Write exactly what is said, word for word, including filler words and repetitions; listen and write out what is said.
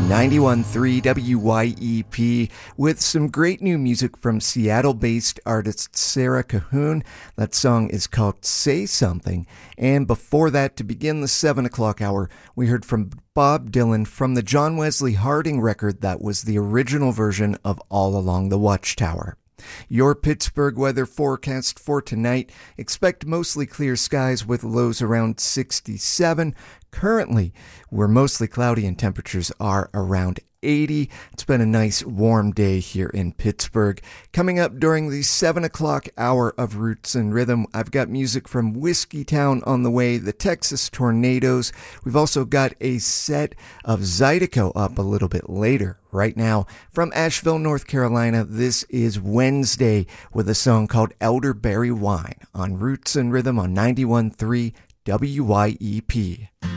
ninety-one point three W Y E P with some great new music from Seattle-based artist Sarah Cahoon. That song is called Say Something. And before that, to begin the seven o'clock hour, we heard from Bob Dylan from the John Wesley Harding record that was the original version of All Along the Watchtower. Your Pittsburgh weather forecast for tonight: expect mostly clear skies with lows around sixty-seven. Currently, we're mostly cloudy and temperatures are around eighty. It's been a nice warm day here in Pittsburgh. Coming up during the seven o'clock hour of Roots and Rhythm, I've got music from Whiskeytown on the way, the Texas Tornadoes. We've also got a set of Zydeco up a little bit later. Right now, from Asheville, North Carolina, this is Wednesday with a song called Elderberry Wine on Roots and Rhythm on ninety-one point three W Y E P.